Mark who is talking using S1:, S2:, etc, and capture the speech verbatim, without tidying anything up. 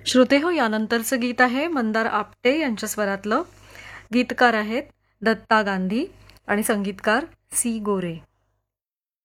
S1: श्रोते हो, यानंतरचं गीत आहे मंदार आपटे यांच्या स्वरातलं. गीतकार आहेत दत्ता गांधी आणि संगीतकार सी गोरे.